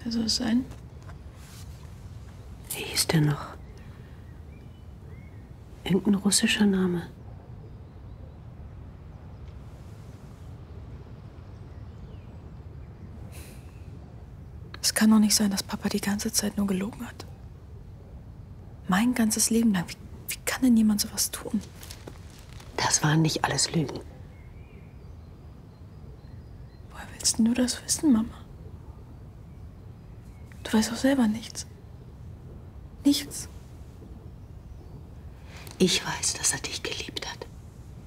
Wer soll es sein? Wie hieß der noch? Irgendein russischer Name. Es kann doch nicht sein, dass Papa die ganze Zeit nur gelogen hat. Mein ganzes Leben lang. Wie kann denn jemand sowas tun? Das waren nicht alles Lügen. Woher willst denn du das wissen, Mama? Du weißt doch selber nichts. Nichts. Ich weiß, dass er dich geliebt hat.